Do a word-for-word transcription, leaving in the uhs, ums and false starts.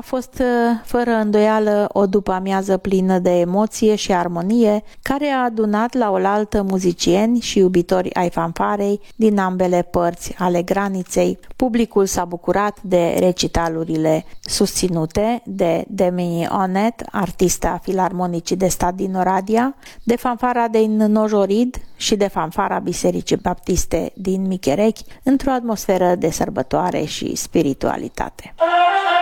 fost fără îndoială o după-amiază plină de emoție și armonie, care a adunat la oaltă muzicieni și iubitori ai fanfarei din ambele părți ale graniței. Publicul s-a bucurat de recitalurile susținute de Demi Onet, artista filarmonicii de stat din Oradea, de fanfara din Nojorid și de fanfara Bisericii Baptiste din Micherechi, într-o atmosferă de sărbătoare și spiritualitate.